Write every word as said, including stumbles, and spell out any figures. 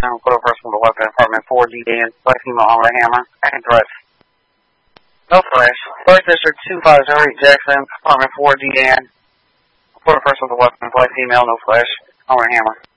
Jackson, put a person with a weapon, apartment four D N, black female on the hammer, and threats. No flash. First District two five zero eight Jackson, apartment four D N, put a person with a weapon, black female, no flash, on the hammer.